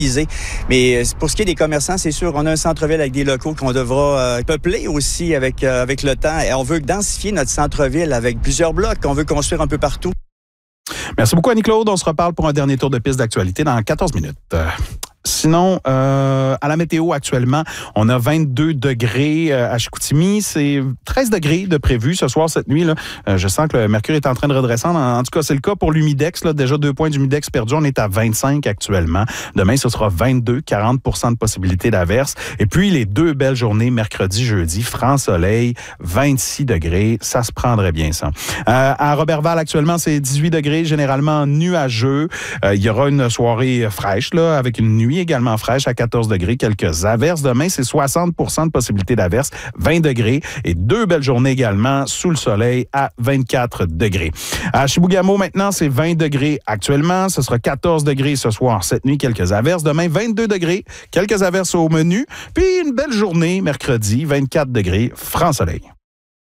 Mais pour ce qui est des commerçants, c'est sûr, on a un centre-ville avec des locaux qu'on devra peupler aussi avec le temps. Et on veut densifier notre centre-ville avec plusieurs blocs qu'on veut construire un peu partout. Merci beaucoup, Annie-Claude. On se reparle pour un dernier tour de piste d'actualité dans 14 minutes. Sinon, à la météo actuellement, on a 22 degrés à Chicoutimi. C'est 13 degrés de prévu ce soir, cette nuit. Là. Je sens que le mercure est en train de redescendre. En tout cas, c'est le cas pour l'humidex. Là. Déjà 2 points d'humidex perdus. On est à 25 actuellement. Demain, ce sera 22, 40% de possibilité d'averse. Et puis, les 2 belles journées, mercredi, jeudi, franc soleil, 26 degrés. Ça se prendrait bien, ça. À Roberval, actuellement, c'est 18 degrés, généralement nuageux. Il y aura une soirée fraîche, là, avec une nuit également fraîche à 14 degrés, quelques averses. Demain, c'est 60% de possibilité d'averse, 20 degrés. Et 2 belles journées également sous le soleil à 24 degrés. À Chibougamau, maintenant, c'est 20 degrés actuellement. Ce sera 14 degrés ce soir. Cette nuit, quelques averses. Demain, 22 degrés, quelques averses au menu. Puis une belle journée mercredi, 24 degrés, franc soleil.